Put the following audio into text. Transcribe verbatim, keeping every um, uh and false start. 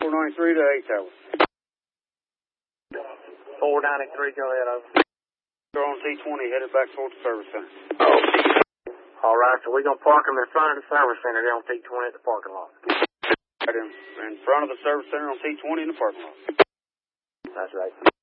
four ninety-three to eight Tower. four ninety-three, go ahead, over. They're on T twenty, headed back towards the service center. Oh. All right, so we're going to park them in front of the service center there on T twenty at the parking lot. Right in, in front of the service center on T twenty in the parking lot. That's right.